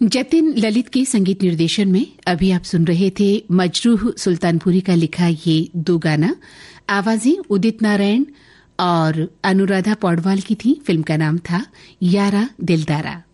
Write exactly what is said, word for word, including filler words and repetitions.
जतिन ललित के संगीत निर्देशन में अभी आप सुन रहे थे मजरूह सुल्तानपुरी का लिखा ये दो गाना। आवाजें उदित नारायण और अनुराधा पौडवाल की थी। फिल्म का नाम था यारा दिलदारा।